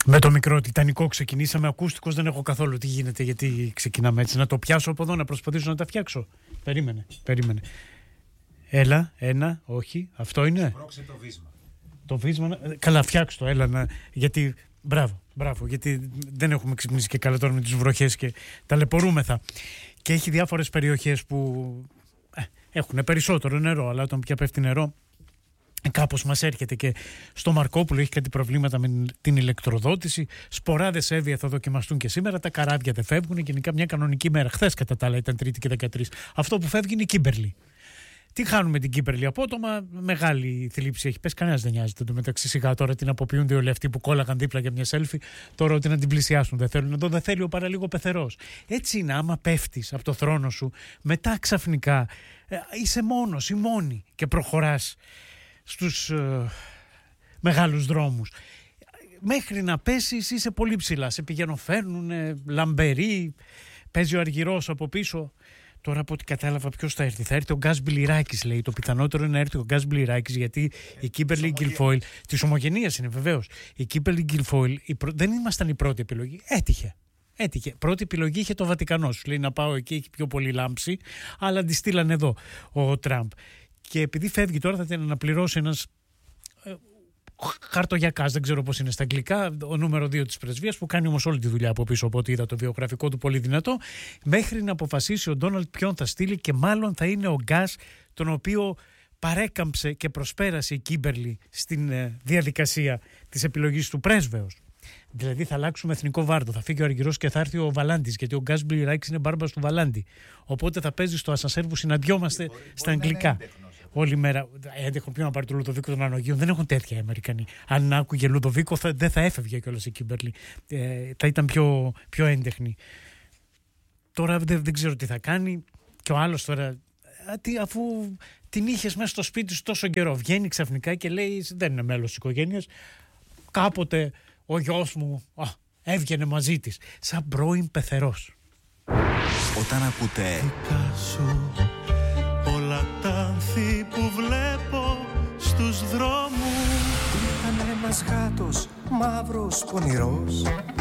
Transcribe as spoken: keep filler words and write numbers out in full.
Με το μικρό τιτανικό ξεκινήσαμε. Ακούστικος δεν έχω καθόλου. Τι γίνεται, γιατί ξεκινάμε έτσι? Να το πιάσω από εδώ, να προσπαθήσω να τα φτιάξω. Περίμενε, περίμενε. Έλα, ένα, όχι, αυτό είναι. Σπρώξε το βίσμα. Το βίσμα, καλά, φτιάξω το, έλα να. Γιατί, μπράβο, μπράβο, γιατί δεν έχουμε ξυπνήσει και καλά τώρα με τις βροχές και ταλαιπωρούμεθα. Και έχει διάφορες περιοχές που ε, έχουν περισσότερο νερό, αλλά όταν πια πέφτει νερό, κάπως μας έρχεται. Και στο Μαρκόπουλο έχει κάτι προβλήματα με την ηλεκτροδότηση. Σποράδες Εύβοια θα δοκιμαστούν και σήμερα. Τα καράβια δεν φεύγουν. Γενικά μια κανονική μέρα. Χθες κατά τα άλλα ήταν Τρίτη και δεκατρείς. Αυτό που φεύγει είναι η Κίμπερλι. Τι χάνουμε την Κίμπερλι απότομα? Μεγάλη θλίψη έχει πέσει. Κανένας δεν νοιάζεται. Το μεταξύ σιγά τώρα την αποποιούνται όλοι αυτοί που κόλλαγαν δίπλα για μια selfie. Τώρα ότι να την πλησιάσουν δεν θέλουν. Εδώ δεν θέλει ο παραλίγο πεθερός. Έτσι είναι, άμα πέφτεις από το θρόνο σου, μετά ξαφνικά ε, είσαι μόνος ή μόνη και προχωράς στους ε, μεγάλους δρόμους. Μέχρι να πέσεις είσαι πολύ ψηλά. Σε πηγαίνουν, φέρνουν λαμπεροί, παίζει ο Αργυρός από πίσω. Τώρα από ό,τι κατάλαβα ποιος θα έρθει? Θα έρθει ο Γκάς Μπιλιράκης, λέει. Το πιθανότερο είναι να έρθει ο Γκάς Μπιλιράκης, γιατί ε, η Κίμπερλι Γκιλφόιλ της ομογενείας είναι βεβαίως. Η Κίμπερλι Γκιλφόιλ προ... δεν ήμασταν η πρώτη επιλογή. Έτυχε. Έτυχε. Πρώτη επιλογή είχε το Βατικανό. Σου λέει να πάω εκεί, έχει πιο πολύ λάμψη, αλλά τη στείλανε εδώ ο Τραμπ. Και επειδή φεύγει τώρα, θα την αναπληρώσει ένας ε, χαρτογιακάς, δεν ξέρω πώς είναι στα αγγλικά, ο νούμερο δύο της πρεσβείας, που κάνει όμως όλη τη δουλειά από πίσω. Από ό,τι είδα το βιογραφικό του, πολύ δυνατό, μέχρι να αποφασίσει ο Ντόναλντ ποιον θα στείλει, και μάλλον θα είναι ο Γκάς, τον οποίο παρέκαμψε και προσπέρασε η Κίμπερλι στην ε, διαδικασία της επιλογής του πρέσβεως. Δηλαδή θα αλλάξουμε εθνικό βάρδο. Θα φύγει ο Αργυρός και θα έρθει ο Βαλάντης, γιατί ο Γκάς Μπιλιράκης είναι μπάρμπας του Βαλάντη. Οπότε θα παίζει στο ασανσέρ που συναντιόμαστε μπορεί, στα μπορεί αγγλικά. Όλη μέρα. Έντεχο, ποιο να πάρει το Λουδοβίκο των Ανογείων? Δεν έχουν τέτοια οι Αμερικανοί. Αν άκουγε Λουδοβίκο, θα, δεν θα έφευγε κιόλας η Κίμπερλι. Ε, θα ήταν πιο, πιο έντεχνη. Τώρα δεν, δεν ξέρω τι θα κάνει. Και ο άλλος τώρα, α, τι, αφού την είχες μέσα στο σπίτι σου τόσο καιρό, βγαίνει ξαφνικά και λέει: δεν είναι μέλος της οικογένειας. Κάποτε ο γιος μου α, έβγαινε μαζί της. Σαν πρώην πεθερός. Όταν ακούτε Πικάσου όλα τα άνθη που βλέπω στους δρόμους, ήταν ένας γάτος μαύρος πονηρός